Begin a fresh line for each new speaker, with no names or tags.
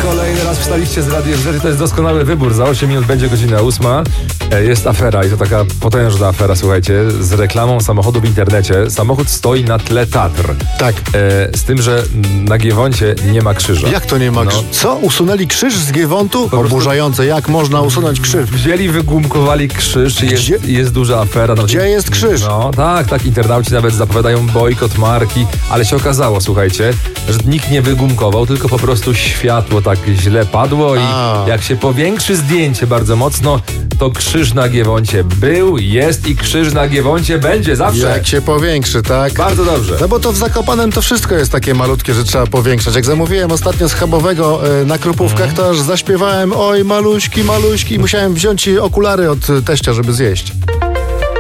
Kolejny raz wstaliście z Radiem Z, to jest doskonały wybór. Za 8 minut będzie godzina 8. Jest afera i to taka potężna afera, słuchajcie, z reklamą samochodu w internecie. Samochód stoi na tle Tatr.
Tak.
Z tym, że na Giewoncie nie ma krzyża.
Jak to nie ma krzyża? Co? Usunęli krzyż z Giewontu? Oburzające. Jak można usunąć krzyż?
Wzięli, wygumkowali krzyż i jest duża afera. No,
Gdzie jest krzyż?
No tak, internauci nawet zapowiadają bojkot marki, ale się okazało, słuchajcie, że nikt nie wygumkował, tylko po prostu światło tak źle padło i jak się powiększy zdjęcie bardzo mocno, to krzyż na Giewoncie był, jest i krzyż na Giewoncie będzie zawsze.
Jak się powiększy, tak?
Bardzo dobrze.
No bo to w Zakopanem to wszystko jest takie malutkie, że trzeba powiększać. Jak zamówiłem ostatnio schabowego na Krupówkach, to aż zaśpiewałem oj maluśki, maluśki i musiałem wziąć okulary od teścia, żeby zjeść.